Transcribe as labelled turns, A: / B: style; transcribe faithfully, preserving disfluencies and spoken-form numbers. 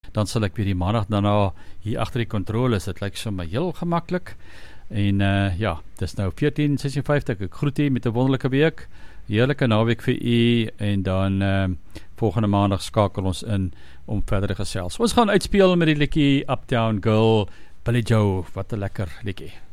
A: dan sal ek weer die maandag daarna hier agter die controles, dit lyk sommer heel gemaklik, en uh, ja, dis nou veertien sesenvyftig, ek groet u met 'n wonderlike week, heerlike naweek vir u, en dan uh, volgende maandag skakel ons in om verder te gesels. Ons gaan uitspeel met die liedjie Uptown Girl, Billy Joe, wat 'n lekker liedjie.